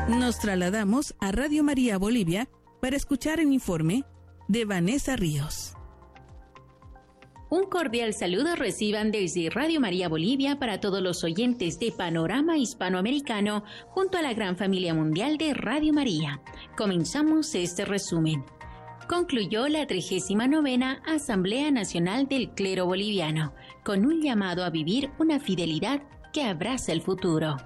Nos trasladamos a Radio María Bolivia para escuchar el informe de Vanessa Ríos. Un cordial saludo reciban desde Radio María Bolivia para todos los oyentes de Panorama Hispanoamericano junto a la gran familia mundial de Radio María. Comenzamos este resumen. Concluyó la 39ª Asamblea Nacional del Clero Boliviano, con un llamado a vivir una fidelidad que abraza el futuro.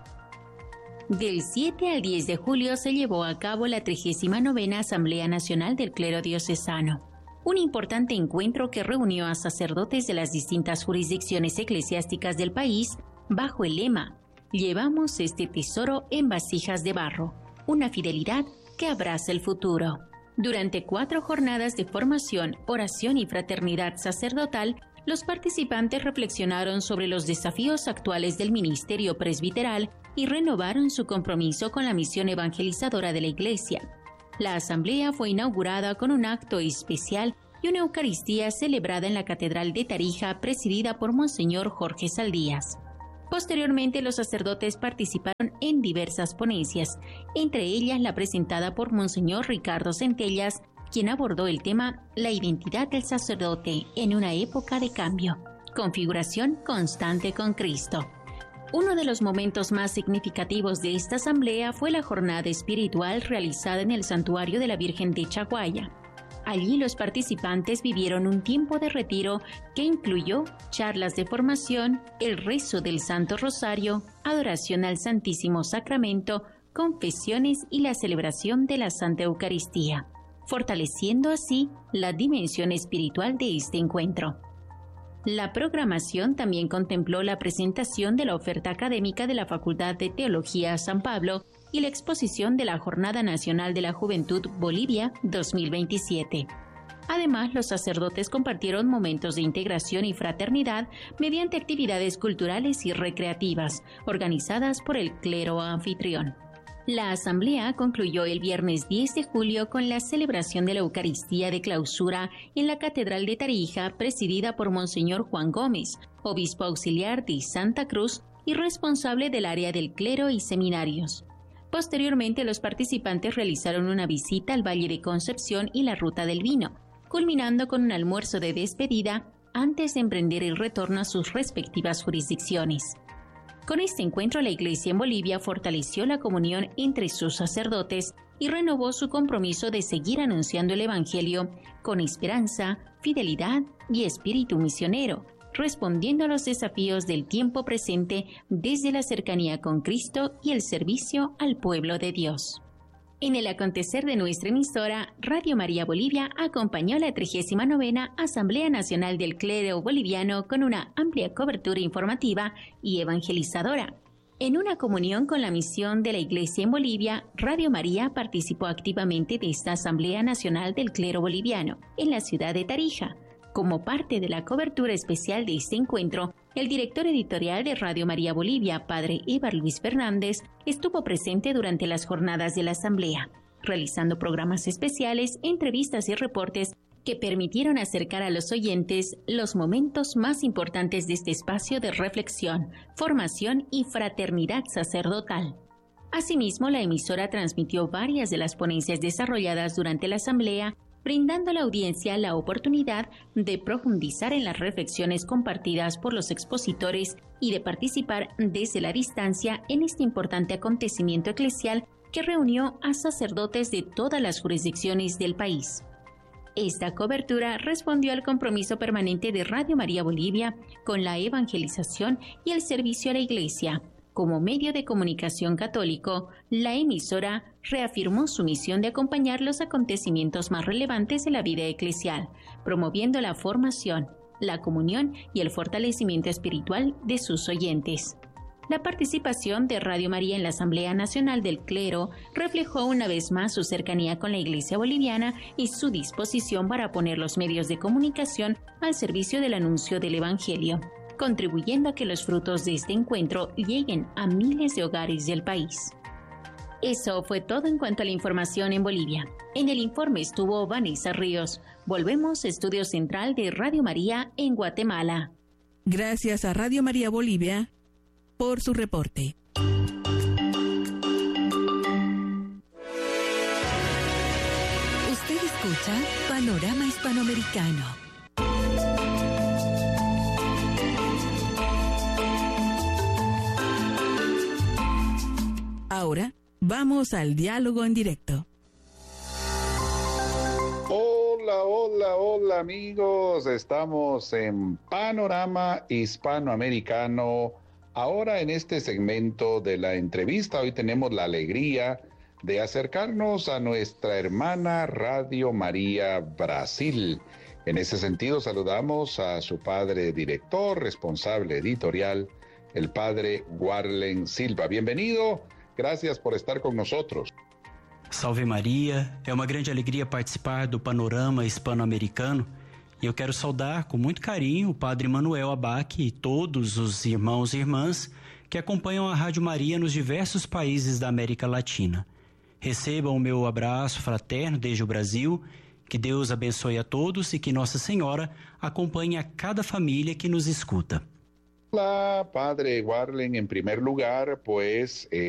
Del 7 al 10 de julio se llevó a cabo la 39ª Asamblea Nacional del Clero Diocesano, un importante encuentro que reunió a sacerdotes de las distintas jurisdicciones eclesiásticas del país bajo el lema «Llevamos este tesoro en vasijas de barro, una fidelidad que abraza el futuro». Durante 4 jornadas de formación, oración y fraternidad sacerdotal, los participantes reflexionaron sobre los desafíos actuales del ministerio presbiteral y renovaron su compromiso con la misión evangelizadora de la Iglesia. La asamblea fue inaugurada con un acto especial y una Eucaristía celebrada en la Catedral de Tarija, presidida por Monseñor Jorge Saldías. Posteriormente, los sacerdotes participaron en diversas ponencias, entre ellas la presentada por Monseñor Ricardo Centellas, quien abordó el tema «La identidad del sacerdote en una época de cambio, configuración constante con Cristo». Uno de los momentos más significativos de esta asamblea fue la jornada espiritual realizada en el Santuario de la Virgen de Chaguaya. Allí los participantes vivieron un tiempo de retiro que incluyó charlas de formación, el rezo del Santo Rosario, adoración al Santísimo Sacramento, confesiones y la celebración de la Santa Eucaristía, fortaleciendo así la dimensión espiritual de este encuentro. La programación también contempló la presentación de la oferta académica de la Facultad de Teología San Pablo y la exposición de la Jornada Nacional de la Juventud Bolivia 2027. Además, los sacerdotes compartieron momentos de integración y fraternidad mediante actividades culturales y recreativas, organizadas por el clero anfitrión. La asamblea concluyó el viernes 10 de julio con la celebración de la Eucaristía de clausura en la Catedral de Tarija, presidida por Monseñor Juan Gómez, obispo auxiliar de Santa Cruz y responsable del área del clero y seminarios. Posteriormente, los participantes realizaron una visita al Valle de Concepción y la Ruta del Vino, culminando con un almuerzo de despedida antes de emprender el retorno a sus respectivas jurisdicciones. Con este encuentro, la Iglesia en Bolivia fortaleció la comunión entre sus sacerdotes y renovó su compromiso de seguir anunciando el Evangelio con esperanza, fidelidad y espíritu misionero, respondiendo a los desafíos del tiempo presente desde la cercanía con Cristo y el servicio al pueblo de Dios. En el acontecer de nuestra emisora, Radio María Bolivia acompañó la 39ª Asamblea Nacional del Clero Boliviano con una amplia cobertura informativa y evangelizadora. En una comunión con la misión de la Iglesia en Bolivia, Radio María participó activamente de esta Asamblea Nacional del Clero Boliviano en la ciudad de Tarija. Como parte de la cobertura especial de este encuentro, el director editorial de Radio María Bolivia, Padre Évar Luis Fernández, estuvo presente durante las jornadas de la asamblea, realizando programas especiales, entrevistas y reportes que permitieron acercar a los oyentes los momentos más importantes de este espacio de reflexión, formación y fraternidad sacerdotal. Asimismo, la emisora transmitió varias de las ponencias desarrolladas durante la asamblea, brindando a la audiencia la oportunidad de profundizar en las reflexiones compartidas por los expositores y de participar desde la distancia en este importante acontecimiento eclesial que reunió a sacerdotes de todas las jurisdicciones del país. Esta cobertura respondió al compromiso permanente de Radio María Bolivia con la evangelización y el servicio a la Iglesia. Como medio de comunicación católico, la emisora reafirmó su misión de acompañar los acontecimientos más relevantes de la vida eclesial, promoviendo la formación, la comunión y el fortalecimiento espiritual de sus oyentes. La participación de Radio María en la Asamblea Nacional del Clero reflejó una vez más su cercanía con la Iglesia boliviana y su disposición para poner los medios de comunicación al servicio del anuncio del Evangelio, contribuyendo a que los frutos de este encuentro lleguen a miles de hogares del país. Eso fue todo en cuanto a la información en Bolivia. En el informe estuvo Vanessa Ríos. Volvemos a Estudio Central de Radio María en Guatemala. Gracias a Radio María Bolivia por su reporte. escucha Panorama Hispanoamericano. Ahora vamos al diálogo en directo. Hola amigos, estamos en Panorama Hispanoamericano. Ahora en este segmento de la entrevista, hoy tenemos la alegría de acercarnos a nuestra hermana Radio María Brasil. En ese sentido saludamos a su padre director, responsable editorial, el padre Warlen Silva. Bienvenido, gracias por estar con nosotros. Salve Maria, é uma grande alegria participar do Panorama Hispano-Americano e eu quero saudar com muito carinho o Padre Manuel Abac e todos os irmãos e irmãs que acompanham a Rádio Maria nos diversos países da América Latina. Recebam o meu abraço fraterno desde o Brasil, que Deus abençoe a todos e que Nossa Senhora acompanhe a cada família que nos escuta. Hola, Padre Warlen, en primer lugar, pues